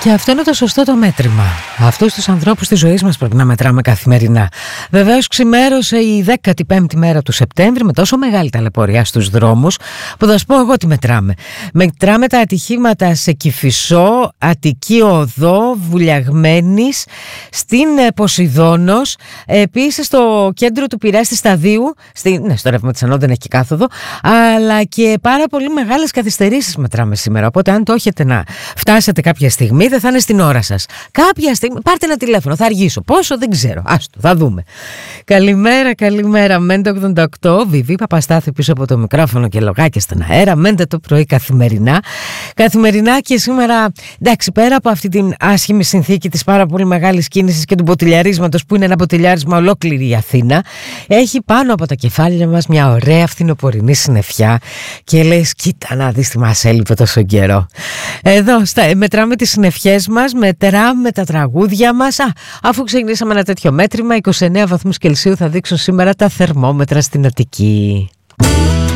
Και αυτό είναι το σωστό το μέτρημα. Αυτούς τους ανθρώπους της ζωής μας πρέπει να μετράμε καθημερινά. Βεβαίως ξημέρωσε η 15η μέρα του Σεπτέμβρη με τόσο μεγάλη ταλαιπωρία στους δρόμους που θα σου πω εγώ τι μετράμε. Μετράμε τα ατυχήματα σε Κηφισό, Αττική Οδό, Βουλιαγμένης, στην Ποσειδώνος, επίσης στο κέντρο του Πειραιά, στη Σταδίου, στο ρεύμα της Ανώ δεν έχει και κάθοδο, αλλά και πάρα πολύ μεγάλες καθυστερήσεις μετράμε σήμερα. Οπότε αν το έχετε να φτάσετε κάποια στιγμή, δεν θα είναι στην ώρα σας. Κάποια στιγμή, πάρτε ένα τηλέφωνο, θα αργήσω. Πόσο δεν ξέρω. Άστο, θα δούμε. Καλημέρα. Μέντε 88, Βιβί Παπαστάθη πίσω από το μικρόφωνο και λογάκια στον αέρα. Μέντε το πρωί καθημερινά. Καθημερινά και σήμερα, εντάξει, πέρα από αυτή την άσχημη συνθήκη της πάρα πολύ μεγάλης κίνησης και του μποτιλιαρίσματος, που είναι ένα μποτιλιάρισμα ολόκληρη η Αθήνα, έχει πάνω από τα κεφάλια μας μια ωραία φθινοπορεινή συννεφιά και λες, κοίτα να δεις τι μας έλειπε τόσο καιρό. Εδώ μετράμε τις συννεφιές μας, μετράμε τα τραγούδια μας. Αφού ξεκινήσαμε ένα τέτοιο μέτρημα, 29 βαθμούς Κελσίου θα δείξουν σήμερα τα θερμόμετρα στην Αττική.